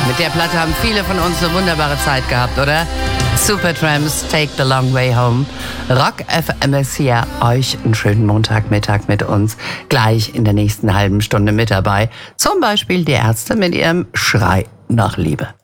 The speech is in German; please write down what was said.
Mit der Platte haben viele von uns eine wunderbare Zeit gehabt, oder? Supertramps, Take the Long Way Home. Rock FM ist hier. Euch einen schönen Montagmittag mit uns. Gleich in der nächsten halben Stunde mit dabei. Zum Beispiel die Ärzte mit ihrem Schrei nach Liebe.